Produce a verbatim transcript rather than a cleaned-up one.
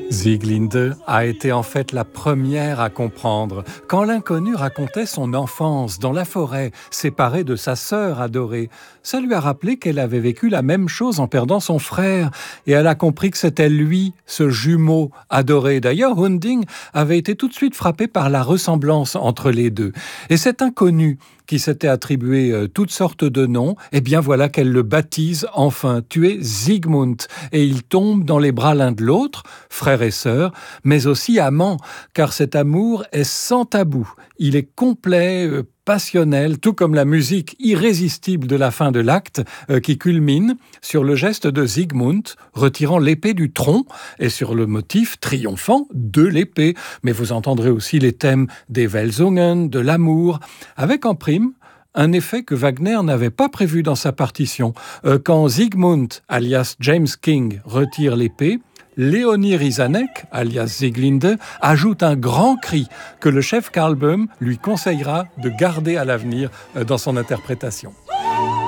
Sieglinde a été en fait la première à comprendre. Quand l'inconnu racontait son enfance dans la forêt, séparée de sa sœur adorée, ça lui a rappelé qu'elle avait vécu la même chose en perdant son frère, et elle a compris que c'était lui, ce jumeau adoré. D'ailleurs, Hunding avait été tout de suite frappé par la ressemblance entre les deux. Et cet inconnu, qui s'était attribué euh, toutes sortes de noms, eh bien voilà qu'elle le baptise enfin. Tu es Sigmund, et ils tombent dans les bras l'un de l'autre, frère et sœur, mais aussi amants, car cet amour est sans tabou. Il est complet, euh, passionnel, tout comme la musique irrésistible de la fin de l'acte, euh, qui culmine sur le geste de Sigmund, retirant l'épée du tronc, et sur le motif triomphant de l'épée. Mais vous entendrez aussi les thèmes des Welsungen, de l'amour, avec en prime un effet que Wagner n'avait pas prévu dans sa partition. Euh, quand Sigmund, alias James King, retire l'épée, Léonie Risanek, alias Sieglinde, ajoute un grand cri que le chef Karl Böhm lui conseillera de garder à l'avenir dans son interprétation.